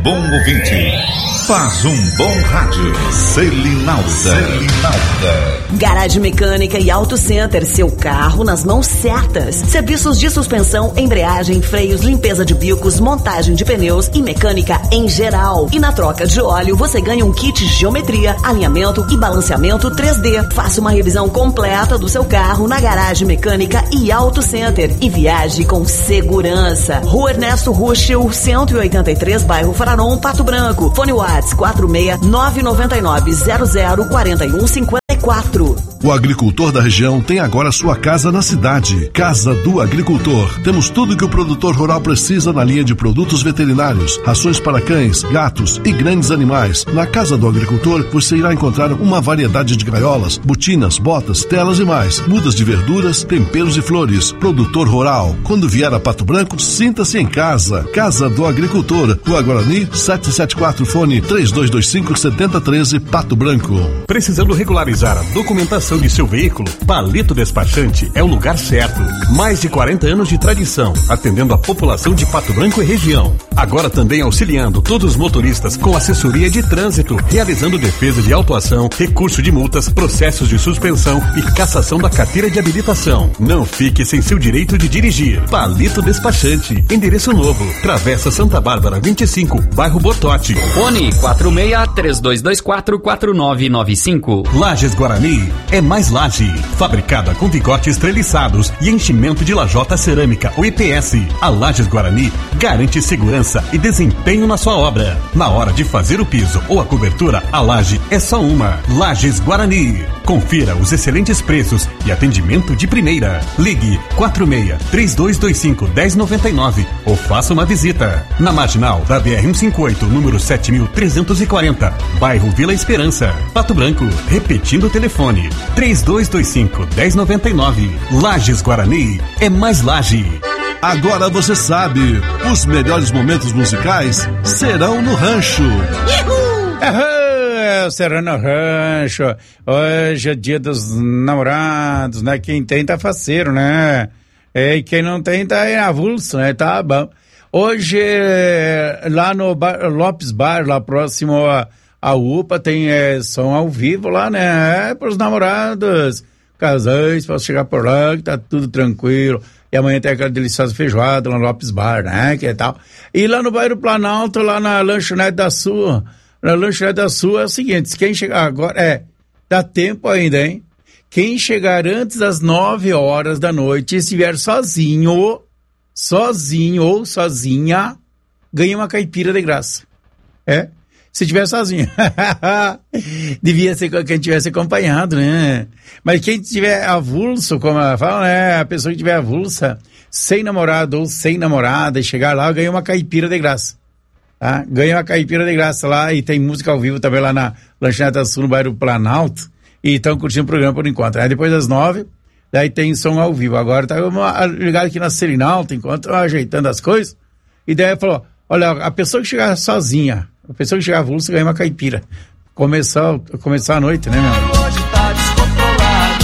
Bom ouvinte, faz um bom rádio. Selinalda. Garagem Mecânica e Auto Center, seu carro nas mãos certas. Serviços de suspensão, embreagem, freios, limpeza de bicos, montagem de pneus e mecânica em geral. E na troca de óleo, você ganha um kit geometria, alinhamento e balanceamento 3D. Faça uma revisão completa do seu carro na Garagem Mecânica e Auto Center e viaje com segurança. Rua Ernesto Ruschel, 183, bairro Fararon, Pato Branco. Fone Whats 46999004154. O agricultor da região tem agora sua casa na cidade. Casa do Agricultor. Temos tudo que o produtor rural precisa na linha de produtos veterinários, rações para cães, gatos e grandes animais. Na Casa do Agricultor você irá encontrar uma variedade de gaiolas, botinas, botas, telas e mais, mudas de verduras, temperos e flores. Produtor rural. Quando vier a Pato Branco, sinta-se em casa. Casa do Agricultor. Rua Guarani, 774, fone 3225-7013, Pato Branco. Precisando regularizar a documentação de seu veículo? Palito Despachante é o lugar certo. Mais de 40 anos de tradição, atendendo a população de Pato Branco e região. Agora também auxiliando todos os motoristas com assessoria de trânsito, realizando defesa de autuação, recurso de multas, processos de suspensão e cassação da carteira de habilitação. Não fique sem seu direito de dirigir. Palito Despachante, endereço novo, Travessa Santa Bárbara 25, bairro Bortote. Fone 46-3224-4995. Lajes Guarani é mais laje, fabricada com vigotes treliçados e enchimento de lajota cerâmica ou EPS. A Lajes Guarani garante segurança e desempenho na sua obra. Na hora de fazer o piso ou a cobertura, a laje é só uma. Lajes Guarani. Confira os excelentes preços e atendimento de primeira. Ligue 46-3225-1099 ou faça uma visita. Na marginal da BR-158, número 7340, bairro Vila Esperança, Pato Branco. Repetindo o telefone, 3225-1099. Lajes Guarani é mais laje. Agora você sabe, os melhores momentos musicais serão no Rancho. Será no Rancho. Hoje é dia dos namorados, né? Quem tem tá faceiro, né? E quem não tem tá avulso, né? Tá bom. Hoje, lá no Lopes Bar, lá próximo a UPA, tem som ao vivo lá, né? Para os namorados, casais, posso chegar por lá, que tá tudo tranquilo. E amanhã tem aquela deliciosa feijoada lá no Lopes Bar, né? Que tal? E lá no bairro Planalto, lá na Lanchonete da Sul, na Lanchonete da Sul é o seguinte, quem chegar agora, dá tempo ainda, hein? Quem chegar antes das 9 horas da noite e estiver sozinho ou sozinha, ganha uma caipira de graça. Se tiver sozinho. Devia ser quem tivesse acompanhado, né? Mas quem tiver avulso, como ela fala, né? A pessoa que tiver avulsa, sem namorado ou sem namorada, e chegar lá, ganha uma caipira de graça. Tá? Ganha uma caipira de graça lá, e tem música ao vivo também lá na Lanchonete Sul, no bairro Planalto, e estão curtindo o programa por enquanto. Aí depois das 9, daí tem som ao vivo. Agora tá ligado aqui na Selinalta, enquanto ajeitando as coisas, e daí falou, olha, a pessoa que chegar sozinha, a pessoa que chegar avulsa ganha uma caipira. Começar a noite, né, meu amigo? Hoje tá descontrolado.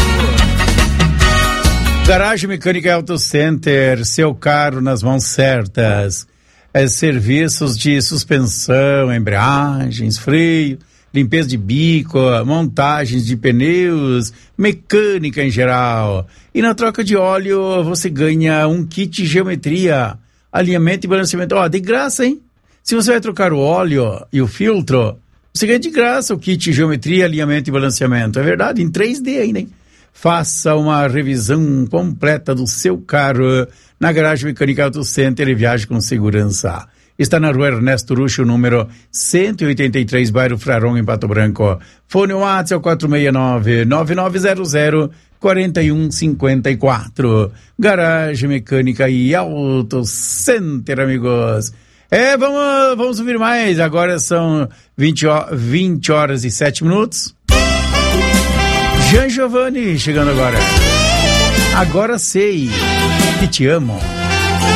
Garagem Mecânica e Auto Center, seu carro nas mãos certas. Serviços de suspensão, embreagens, freio, limpeza de bico, montagens de pneus, mecânica em geral. E na troca de óleo você ganha um kit geometria, alinhamento e balanceamento. De graça, hein? Se você vai trocar o óleo e o filtro, você ganha de graça o kit geometria, alinhamento e balanceamento. É verdade, em 3D ainda, hein? Faça uma revisão completa do seu carro na Garagem Mecânica Auto Center e viaje com segurança. Está na rua Ernesto Ruschel, número 183, bairro Fararon, em Pato Branco. Fone WhatsApp 469-9900-4154. Garagem Mecânica e Auto Center, amigos. Vamos ouvir mais. Agora são 20 horas e 7 minutos. Jean Giovanni chegando agora. Agora sei que te amo.